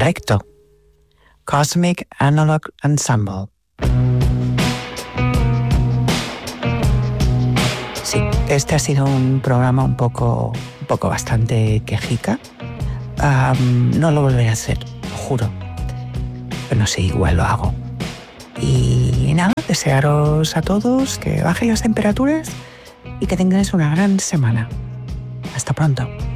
recto. Cosmic Analog Ensemble. Sí, este ha sido un programa un poco bastante quejica. No lo volveré a hacer, lo juro. Pero no sé, igual lo hago. Y nada, desearos a todos que bajen las temperaturas y que tengáis una gran semana. Hasta pronto.